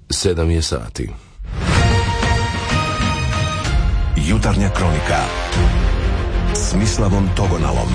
7 je sati. Jutarnja kronika s Mislavom Togonalom.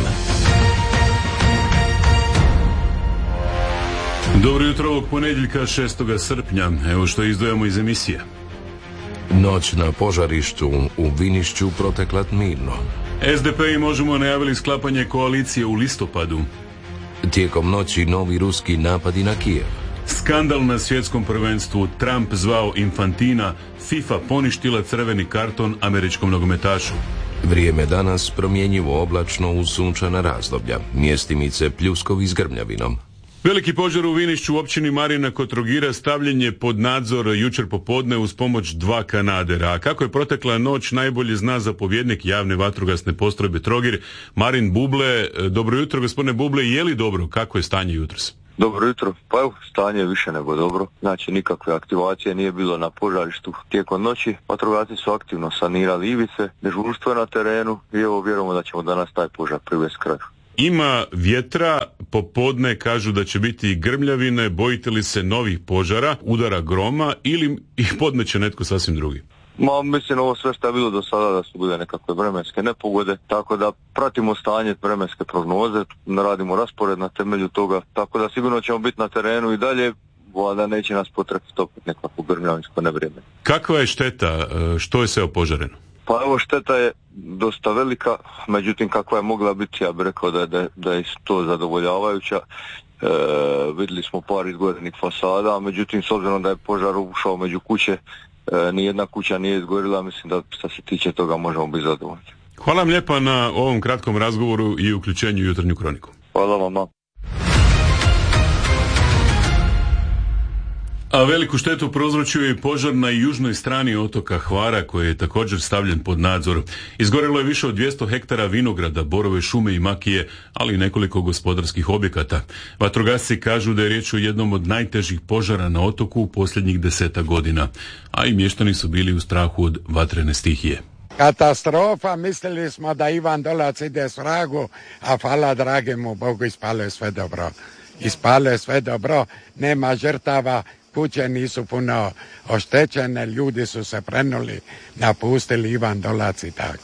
Dobro jutro ovog ponedjeljka 6. srpnja. Evo što izdvajamo iz emisije. Noć na požarištu u Vinišću protekla mirno. SDP i Možemo najavili sklapanje koalicije u listopadu. Tijekom noći novi ruski napadi na Kijev. Skandal na svjetskom prvenstvu, Trump zvao Infantina, FIFA poništila crveni karton američkom nogometašu. Vrijeme danas promjenjivo oblačno uz sunčana razdoblja, mjestimice pljuskovi s grmljavinom. Veliki požar u Vinišću u općini Marina kod Trogira stavljen je pod nadzor jučer popodne uz pomoć 2 kanadera. A kako je protekla noć najbolje zna zapovjednik javne vatrogasne postrojbe Trogir, Marin Buble. Dobro jutro, gospodine Buble, je li dobro? Kako je stanje jutros? Dobro jutro. Pa evo, stanje je više nego dobro. Znači, nikakve aktivacije nije bilo na požarištu tijekom noći. Vatrogasci su aktivno sanirali ivice, dežurstvo je na terenu i evo vjerujemo da ćemo danas taj požar privesti kraju. Ima vjetra, popodne kažu da će biti grmljavine, bojite li se novih požara, udara groma ili ih podmeće netko sasvim drugi? Mislim ovo sve što je bilo do sada da su bile nekakve vremenske nepogode, tako da pratimo stanje vremenske prognoze, radimo raspored na temelju toga, tako da sigurno ćemo biti na terenu i dalje, da neće nas potrefiti opet nekakvo grmljavinsko nevrijeme. Kakva je šteta, što je sve opožareno? Pa evo, šteta je dosta velika, međutim kakva je mogla biti, ja bih rekao da je to zadovoljavajuća. Vidjeli smo par izgorenih fasada, međutim s obzirom da je požar ušao među kuće, nijedna kuća nije izgorila, mislim da što se tiče toga možemo biti zadovoljni. Hvala vam lijepa na ovom kratkom razgovoru i uključenju u jutarnju kroniku. Hvala vam. A veliku štetu prouzročio je požar na južnoj strani otoka Hvara koji je također stavljen pod nadzor. Izgorelo je više od 200 hektara vinograda, borove šume i makije, ali i nekoliko gospodarskih objekata. Vatrogasci kažu da je riječ o jednom od najtežih požara na otoku u posljednjih 10 godina, a i mještani su bili u strahu od vatrene stihije. Katastrofa, mislili smo da Ivan Dolac ide s vragu, a hvala dragemu Bogu ispalo je sve dobro. Ispalo je sve dobro, nema žrtava, kuće nisu puno oštećene, ljudi su se prenuli, napustili Ivan Dolac i tako.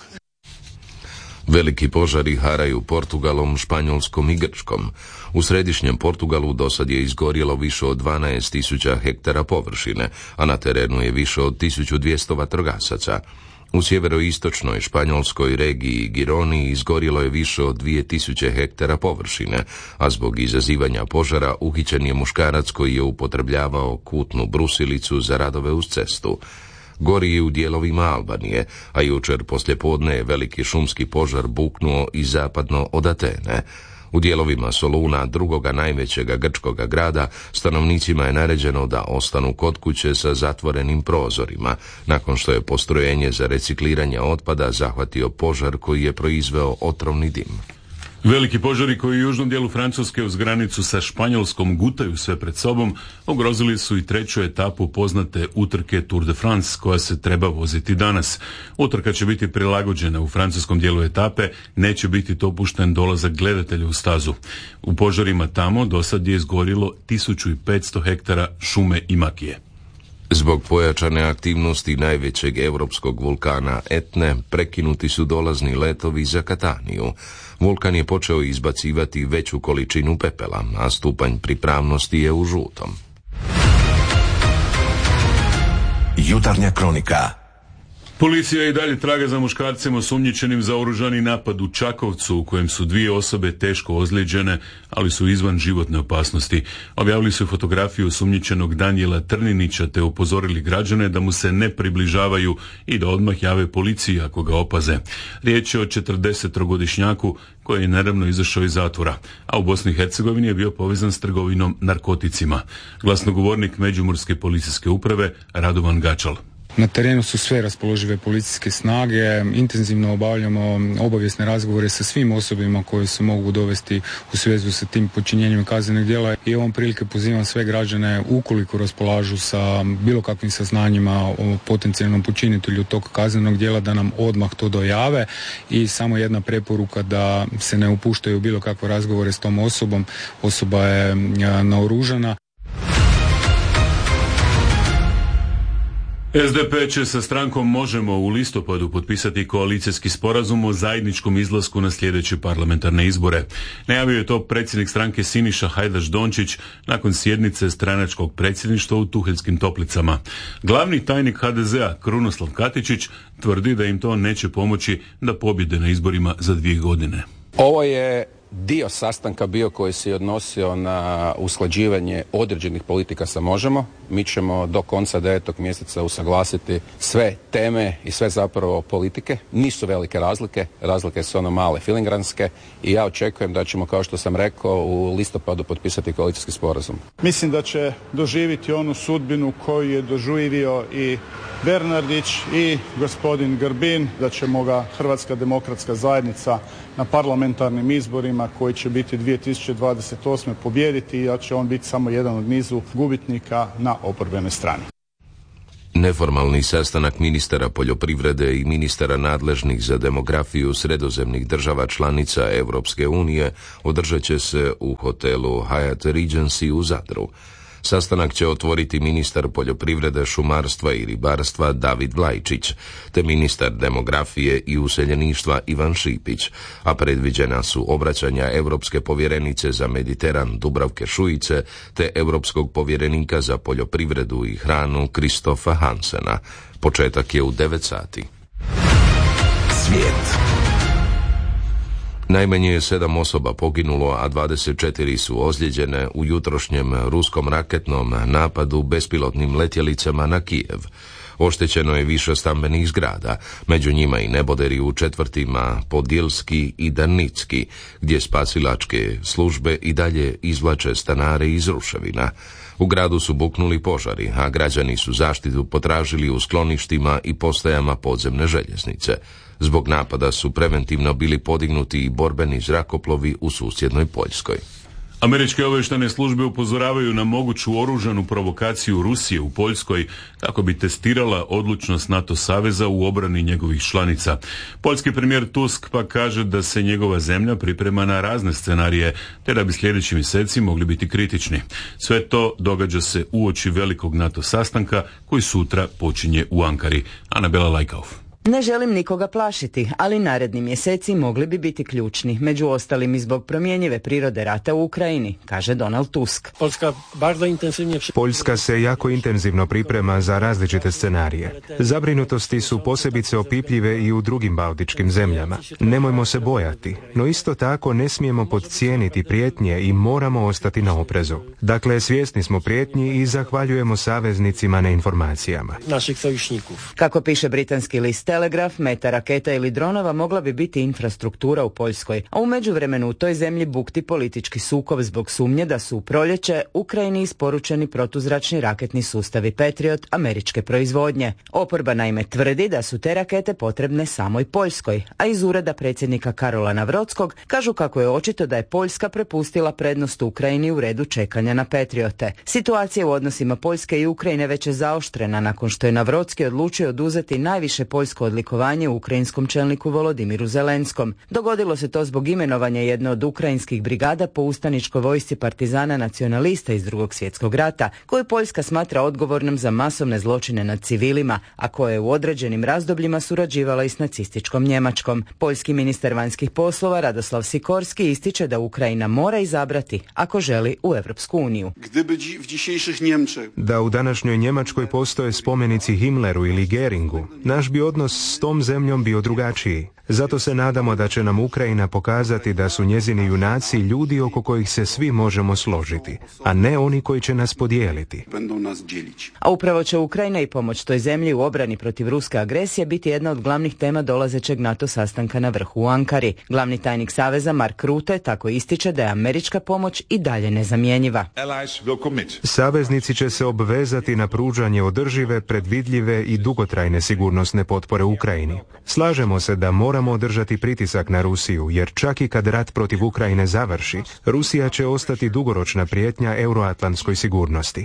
Veliki požari haraju Portugalom, Španjolskom i Grčkom. U središnjem Portugalu dosad je izgorjelo više od 12.000 hektara površine, a na terenu je više od 1.200 vatrogasaca. U sjeveroistočnoj španjolskoj regiji Gironi izgorjelo je više od 2.000 hektara površine, a zbog izazivanja požara uhićen je muškarac koji je upotrebljavao kutnu brusilicu za radove uz cestu. Gori je u dijelovima Albanije, a jučer poslijepodne je veliki šumski požar buknuo i zapadno od Atene. U dijelovima Soluna, drugoga najvećega grčkoga grada, stanovnicima je naređeno da ostanu kod kuće sa zatvorenim prozorima, nakon što je postrojenje za recikliranje otpada zahvatio požar koji je proizveo otrovni dim. Veliki požari koji u južnom dijelu Francuske uz granicu sa Španjolskom gutaju sve pred sobom, ugrozili su i 3. etapu poznate utrke Tour de France koja se treba voziti danas. Utrka će biti prilagođena u francuskom dijelu etape, neće biti dopušten dolazak gledatelja u stazu. U požarima tamo dosad je izgorilo 1500 hektara šume i makije. Zbog pojačane aktivnosti najvećeg europskog vulkana Etne prekinuti su dolazni letovi za Kataniju. Vulkan je počeo izbacivati veću količinu pepela, a stupanj pripravnosti je u žutom. Jutarnja kronika. Policija i dalje traga za muškarcem osumnjičenim za oružani napad u Čakovcu u kojem su 2 osobe teško ozlijeđene, ali su izvan životne opasnosti. Objavili su fotografiju osumnjičenog Danijela Trninića te upozorili građane da mu se ne približavaju i da odmah jave policiji ako ga opaze. Riječ je o 40-godišnjaku koji je nedavno izašao iz zatvora, a u Bosni i Hercegovini je bio povezan s trgovinom narkoticima. Glasnogovornik Međimurske policijske uprave Radovan Gačal. Na terenu su sve raspoložive policijske snage, intenzivno obavljamo obavijesne razgovore sa svim osobama koje se mogu dovesti u svezu sa tim počinjenjem kaznenih djela i ovom prilike pozivam sve građane ukoliko raspolažu sa bilo kakvim saznanjima o potencijalnom počinitelju tog kaznenog djela da nam odmah to dojave i samo jedna preporuka da se ne upuštaju bilo kakve razgovore s tom osobom. Osoba je naoružana. SDP će sa strankom Možemo u listopadu potpisati koalicijski sporazum o zajedničkom izlasku na sljedeće parlamentarne izbore. Najavio je to predsjednik stranke Siniša Hajdaš Dončić nakon sjednice stranačkog predsjedništva u Tuheljskim Toplicama. Glavni tajnik HDZ-a Krunoslav Katičić tvrdi da im to neće pomoći da pobjede na izborima za 2 godine. Ovo je dio sastanka bio koji se odnosio na usklađivanje određenih politika sa Možemo. Mi ćemo do konca 9. mjeseca usaglasiti sve teme i sve zapravo politike. Nisu velike razlike su ono male filigranske i ja očekujem da ćemo, kao što sam rekao, u listopadu potpisati koalicijski sporazum. Mislim da će doživjeti onu sudbinu koju je doživio i Bernardić i gospodin Grbin, da ćemo ga Hrvatska demokratska zajednica na parlamentarnim izborima koji će biti 2028. pobijediti i da će on biti samo jedan od nizu gubitnika na oporbenoj strani. Neformalni sastanak ministara poljoprivrede i ministara nadležnih za demografiju sredozemnih država članica Europske unije održat će se u hotelu Hyatt Regency u Zadru. Sastanak će otvoriti ministar poljoprivrede, šumarstva i ribarstva David Vlajčić, te ministar demografije i useljeništva Ivan Šipić, a predviđena su obraćanja Europske povjerenice za Mediteran Dubravke Šuice, te Europskog povjerenika za poljoprivredu i hranu Kristofa Hansena. Početak je u 9 sati. Svijet. Najmanje je 7 osoba poginulo, a 24 su ozlijeđene u jutrošnjem ruskom raketnom napadu bespilotnim letjelicama na Kijev. Oštećeno je više stambenih zgrada, među njima i neboderi u četvrtima Podilski i Darnicki, gdje spasilačke službe i dalje izvlače stanare iz ruševina. U gradu su buknuli požari, a građani su zaštitu potražili u skloništima i postajama podzemne željeznice. Zbog napada su preventivno bili podignuti i borbeni zrakoplovi u susjednoj Poljskoj. Američke obavještajne službe upozoravaju na moguću oružanu provokaciju Rusije u Poljskoj kako bi testirala odlučnost NATO saveza u obrani njegovih članica. Poljski premijer Tusk pa kaže da se njegova zemlja priprema na razne scenarije, te da bi sljedeći mjeseci mogli biti kritični. Sve to događa se uoči velikog NATO sastanka koji sutra počinje u Ankari. Anabela Lajkauf. Ne želim nikoga plašiti, ali naredni mjeseci mogli bi biti ključni, među ostalim i zbog promjenjive prirode rata u Ukrajini, kaže Donald Tusk. Poljska se jako intenzivno priprema za različite scenarije. Zabrinutosti su posebice opipljive i u drugim baltičkim zemljama. Nemojmo se bojati, no isto tako ne smijemo podcijeniti prijetnje i moramo ostati na oprezu. Dakle, svjesni smo prijetnji i zahvaljujemo saveznicima na informacijama. Kako piše britanski list Telegraf, meta raketa ili dronova mogla bi biti infrastruktura u Poljskoj, a u međuvremenu u toj zemlji bukti politički sukob zbog sumnje da su u proljeće Ukrajini isporučeni protuzračni raketni sustavi Patriot američke proizvodnje. Oporba naime tvrdi da su te rakete potrebne samoj Poljskoj, a iz ureda predsjednika Karola Navrockog kažu kako je očito da je Poljska prepustila prednost Ukrajini u redu čekanja na Patriote. Situacija u odnosima Poljske i Ukrajine već je zaoštrena nakon što je Navrocki odlučio oduzeti najviše poljsko odlikovanje ukrajinskom čelniku Volodimiru Zelenskom. Dogodilo se to zbog imenovanja jedne od ukrajinskih brigada po ustaničkoj vojsci partizana nacionalista iz Drugog svjetskog rata, koju Poljska smatra odgovornom za masovne zločine nad civilima, a koja je u određenim razdobljima surađivala i s nacističkom Njemačkom. Poljski ministar vanjskih poslova Radoslav Sikorski ističe da Ukrajina mora izabrati ako želi u Europsku uniju. Da u današnjoj Njemačkoj postoje spomenici Himmleru ili Geringu, naš bi odnos s tom zemljom bio drugačiji. Zato se nadamo da će nam Ukrajina pokazati da su njezini junaci ljudi oko kojih se svi možemo složiti, a ne oni koji će nas podijeliti. A upravo će Ukrajina i pomoć toj zemlji u obrani protiv ruske agresije biti jedna od glavnih tema dolazećeg NATO sastanka na vrhu u Ankari. Glavni tajnik saveza Mark Rutte tako ističe da je američka pomoć i dalje nezamjenjiva. Saveznici će se obvezati na pružanje održive, predvidljive i dugotrajne sigurnosne potpore Ukrajini. Slažemo se da moramo održati pritisak na Rusiju, jer čak i kad rat protiv Ukrajine završi, Rusija će ostati dugoročna prijetnja euroatlantskoj sigurnosti.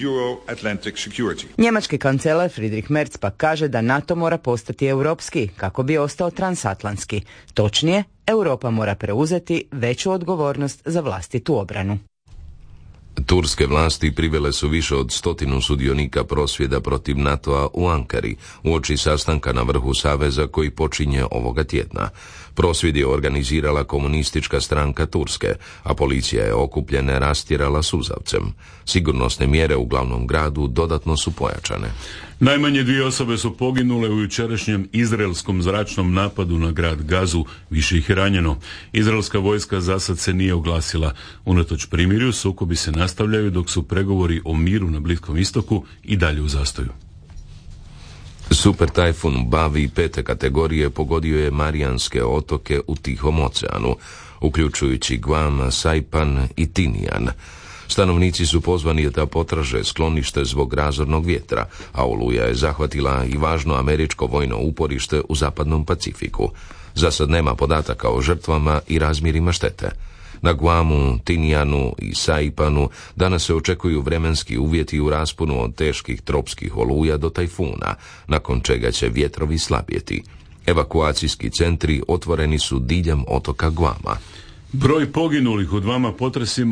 Njemački kancelar Friedrich Merz pak kaže da NATO mora postati europski kako bi ostao transatlantski. Točnije, Europa mora preuzeti veću odgovornost za vlastitu obranu. Turske vlasti privele su više od 100 sudionika prosvjeda protiv NATO-a u Ankari uoči sastanka na vrhu Saveza koji počinje ovoga tjedna. Prosvjed je organizirala komunistička stranka Turske, a policija je okupljene rastjerala suzavcem. Sigurnosne mjere u glavnom gradu dodatno su pojačane. Najmanje 2 osobe su poginule u jučerašnjem izraelskom zračnom napadu na grad Gazu, više ih je ranjeno. Izraelska vojska zasad se nije oglasila. Unatoč primirju, sukobi se nastavljaju dok su pregovori o miru na Bliskom istoku i dalje u zastoju. Super tajfun Bavi 5. kategorije pogodio je Marijanske otoke u Tihom oceanu, uključujući Guam, Saipan i Tinian. Stanovnici su pozvani da potraže sklonište zbog razornog vjetra, a oluja je zahvatila i važno američko vojno uporište u zapadnom Pacifiku. Zasad nema podataka o žrtvama i razmjerima štete. Na Guamu, Tinianu i Saipanu danas se očekuju vremenski uvjeti u rasponu od teških tropskih oluja do tajfuna, nakon čega će vjetrovi slabjeti. Evakuacijski centri otvoreni su diljem otoka Guama. Broj poginulih u 2 potresima